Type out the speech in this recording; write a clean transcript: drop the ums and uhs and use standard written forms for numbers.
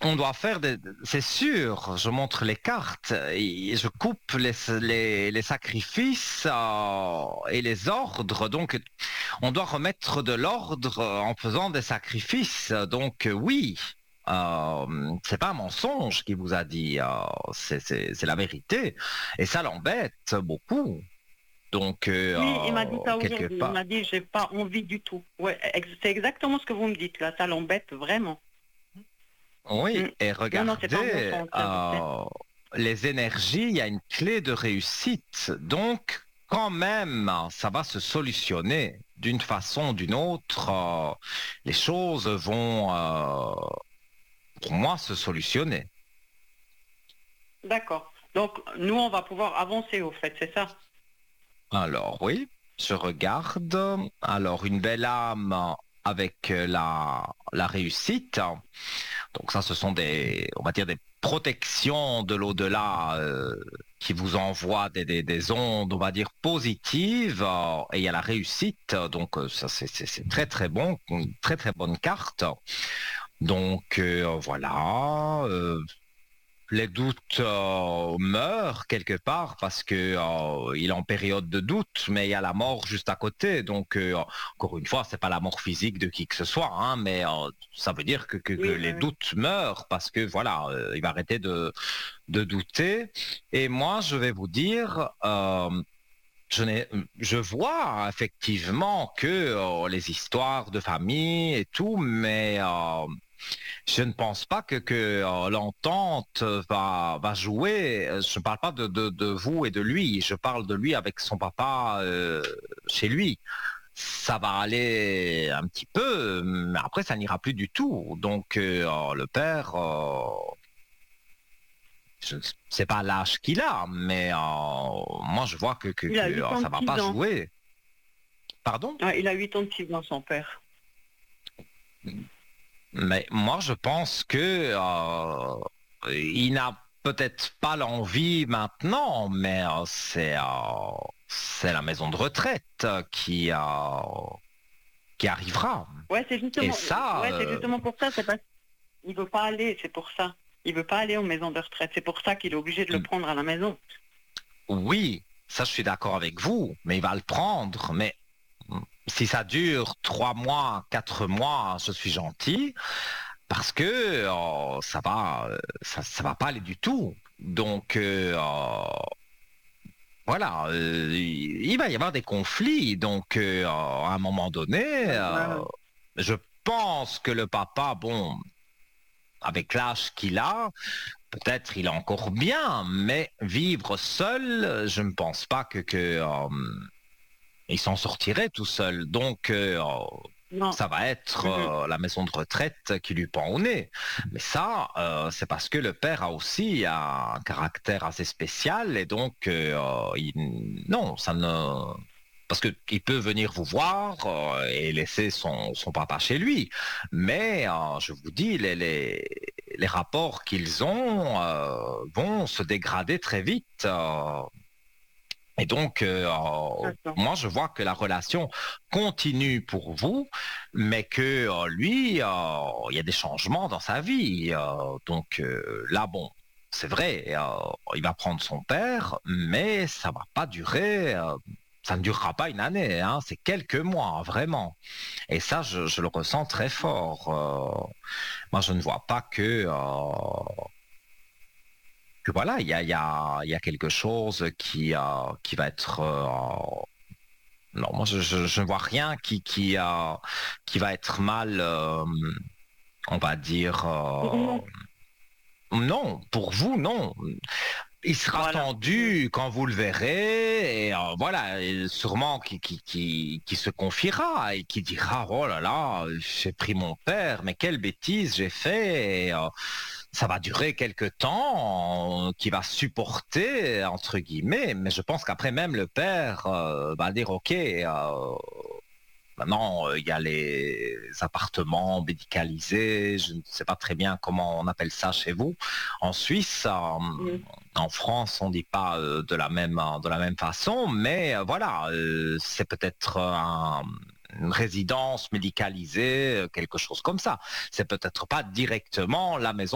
On doit faire c'est sûr, je montre les cartes et je coupe les sacrifices et les ordres. Donc, on doit remettre de l'ordre en faisant des sacrifices. Donc, oui, c'est pas un mensonge qu'il vous a dit, c'est la vérité. Et ça l'embête beaucoup. Donc, Oui, il m'a dit ça quelque aujourd'hui. Il part. m'a dit, j'ai pas envie du tout. Ouais, c'est exactement ce que vous me dites là. Ça l'embête vraiment. Oui, Mm. et Non, non, c'est pas un regardez, mensonge, ça je sais. les énergies, il y a une clé de réussite. Donc, quand même, ça va se solutionner d'une façon ou d'une autre. Les choses vont, pour moi, se solutionner. D'accord. Donc, nous, on va pouvoir avancer au fait, c'est ça? Alors, oui, je regarde. Alors, une belle âme avec la réussite. Donc ça, ce sont on va dire des protections de l'au-delà qui vous envoient des ondes, on va dire, positives. Et il y a la réussite. Donc ça, c'est très très bon, une très très bonne carte. Donc voilà. Les doutes meurent quelque part parce que il est en période de doute, mais il y a la mort juste à côté. Donc encore une fois, c'est pas la mort physique de qui que ce soit, hein, mais ça veut dire que Oui, oui, les oui. doutes meurent parce que voilà, il va arrêter de douter. Et moi, je vais vous dire. Je vois effectivement que les histoires de famille et tout, mais je ne pense pas que l'entente va jouer. Je ne parle pas de vous et de lui. Je parle de lui avec son papa chez lui. Ça va aller un petit peu, mais après ça n'ira plus du tout. Donc le père, je ne sais pas l'âge qu'il a, mais moi je vois Il a ça va 86 pas ans. jouer. Pardon? Ouais, il a 86 ans, son père. Mais moi, je pense que il n'a peut-être pas l'envie maintenant, mais c'est la maison de retraite qui arrivera. Et ça, Ouais, c'est justement pour ça, c'est parce qu'il veut pas aller, c'est pour ça. Il veut pas aller aux maisons de retraite. C'est pour ça qu'il est obligé de le prendre à la maison. oui, ça, je suis d'accord avec vous, mais il va le prendre. Mais si ça dure 3 mois, 4 mois, je suis gentil. Parce que ça va pas aller du tout. Donc voilà, il va y avoir des conflits. Donc à un moment donné, Ouais, ouais, ouais. je pense que le papa, bon, avec l'âge qu'il a, peut-être il est encore bien, mais vivre seul, je ne pense pas il s'en sortirait tout seul. Donc Non. ça va être Mhm. la maison de retraite qui lui pend au nez. Mais ça, c'est parce que le père a aussi un caractère assez spécial et donc, non, ça ne... Parce qu'il peut venir vous voir et laisser son papa chez lui. Mais je vous dis, les rapports qu'ils ont vont se dégrader très vite. Et donc, D'accord. moi, je vois que la relation continue pour vous, mais que lui, il y a des changements dans sa vie. Donc là, bon, c'est vrai, il va prendre son père, mais ça va pas durer. Ça ne durera pas une année, hein, c'est quelques mois, vraiment. Et ça, je le ressens très fort. Moi, je ne vois pas que voilà, il y a quelque chose qui va être non, moi je ne vois rien qui va être mal, on va dire. Non. Non, pour vous, non. Il sera Voilà. Mhm. tendu quand vous le verrez, et voilà, et sûrement qui se confiera et qui dira, oh là là, j'ai pris mon père, mais quelle bêtise j'ai fait. Et, ça va durer quelque temps, qui va supporter, entre guillemets, mais je pense qu'après même le père va dire, ok, maintenant, il y a les appartements médicalisés, je ne sais pas très bien comment on appelle ça chez vous. En Suisse, Mhm. en France, on ne dit pas de la même façon, mais voilà, c'est peut-être une résidence médicalisée, quelque chose comme ça. C'est peut-être pas directement la maison